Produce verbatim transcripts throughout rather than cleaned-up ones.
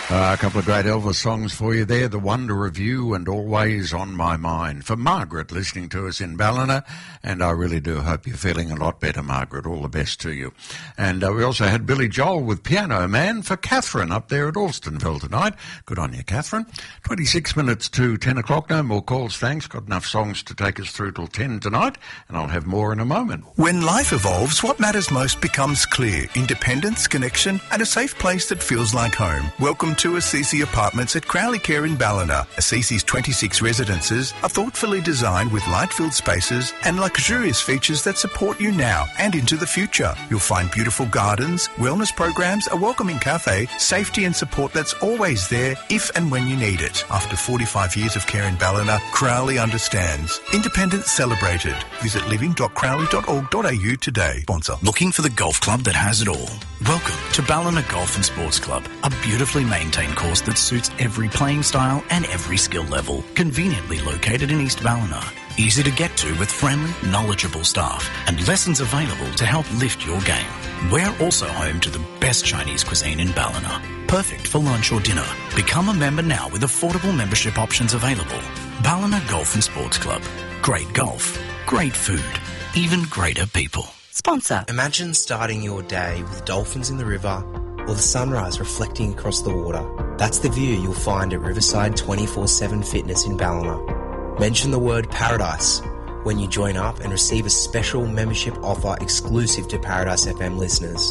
Uh, a couple of great Elvis songs for you there. The Wonder of You and Always on My Mind. For Margaret listening to us in Ballina, and I really do hope you're feeling a lot better, Margaret. All the best to you. And uh, we also had Billy Joel with Piano Man for Catherine up there at Alstonville tonight. Good on you, Catherine. twenty-six minutes to ten o'clock. No more calls, thanks. Got enough songs to take us through till ten tonight, and I'll have more in a moment. When life evolves, what matters most becomes clear. Independence, connection, and a safe place that feels like home. Welcome to Assisi Apartments at Crowley Care in Ballina. Assisi's twenty-six residences are thoughtfully designed with light-filled spaces and luxurious features that support you now and into the future. You'll find beautiful gardens, wellness programs, a welcoming cafe, safety and support that's always there if and when you need it. After forty-five years of care in Ballina, Crowley understands. Independence celebrated. Visit living dot crowley dot org dot a u today. Sponsor. Looking for the golf club that has it all? Welcome to Ballina Golf and Sports Club, a beautifully maintained course that suits every playing style and every skill level. Conveniently located in East Ballina. Easy to get to with friendly, knowledgeable staff and lessons available to help lift your game. We're also home to the best Chinese cuisine in Ballina. Perfect for lunch or dinner. Become a member now with affordable membership options available. Ballina Golf and Sports Club. Great golf, great food, even greater people. Sponsor. Imagine starting your day with dolphins in the river or the sunrise reflecting across the water. That's the view you'll find at Riverside twenty-four seven Fitness in Ballina. Mention the word Paradise when you join up and receive a special membership offer exclusive to Paradise F M listeners.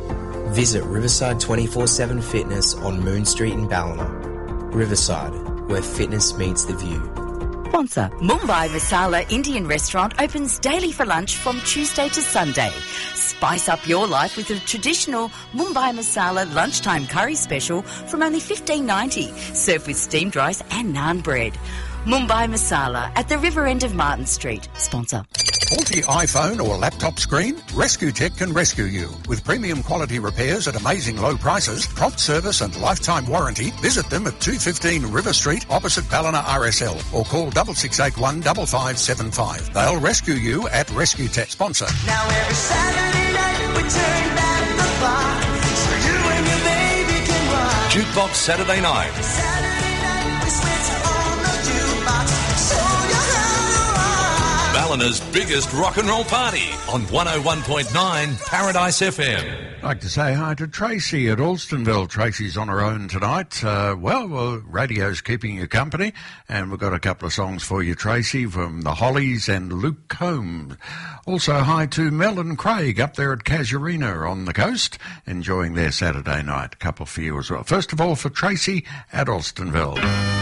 Visit Riverside twenty-four seven Fitness on Moon Street in Ballina. Riverside, where fitness meets the view. Sponsor. Mumbai Masala Indian Restaurant opens daily for lunch from Tuesday to Sunday. Spice up your life with a traditional Mumbai Masala lunchtime curry special from only fifteen ninety, served with steamed rice and naan bread. Mumbai Masala at the river end of Martin Street. Sponsor. Faulty iPhone or laptop screen? Rescue Tech can rescue you. With premium quality repairs at amazing low prices, prompt service and lifetime warranty, visit them at two fifteen River Street opposite Ballina R S L or call six six eight one five five seven five. They'll rescue you at Rescue Tech. Sponsor. Now every Saturday night we turn back the clock so you and your baby can rock. Jukebox Saturday night. Saturday night we switch on the jukebox, show you how to rock. Ballina's biggest rock and roll party on one oh one point nine Paradise F M. I'd like to say hi to Tracy at Alstonville. Tracy's on her own tonight. Uh, well, well, radio's keeping you company, and we've got a couple of songs for you, Tracy, from the Hollies and Luke Combs. Also, hi to Mel and Craig up there at Casuarina on the coast, enjoying their Saturday night. A couple for you as well. First of all, for Tracy at Alstonville.